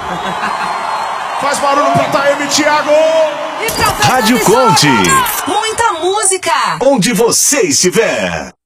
Faz barulho pra Taeme, Thiago. E pra Rádio Conte. Muita música. Onde você estiver.